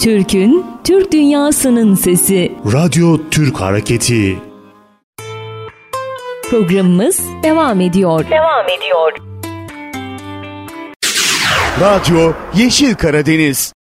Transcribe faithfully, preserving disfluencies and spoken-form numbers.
Türk'ün, Türk dünyasının sesi. Radyo Türk Hareketi. Programımız devam ediyor. Devam ediyor. Radyo Yeşil Karadeniz.